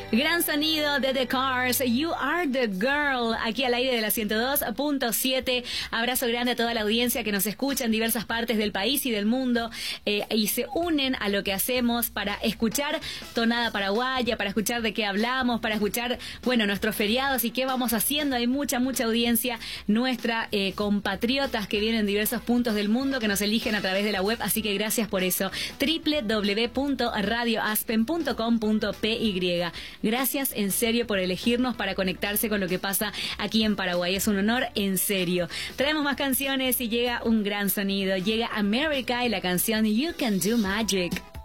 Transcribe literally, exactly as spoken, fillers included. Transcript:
Gran sonido de The Cars, You Are The Girl, aquí al aire de la ciento dos punto siete. Abrazo grande a toda la audiencia que nos escucha en diversas partes del país y del mundo eh, y se unen a lo que hacemos para escuchar Tonada Paraguaya, para escuchar de qué hablamos, para escuchar, bueno, nuestros feriados y qué vamos haciendo. Hay mucha, mucha audiencia nuestra, eh, compatriotas que vienen de diversos puntos del mundo que nos eligen a través de la web, así que gracias por eso. doble u doble u doble u punto radio aspen punto com punto p y. Gracias en serio por elegirnos para conectarse con lo que pasa aquí en Paraguay. Es un honor en serio. Traemos más canciones y llega un gran sonido. Llega America y la canción You Can Do Magic.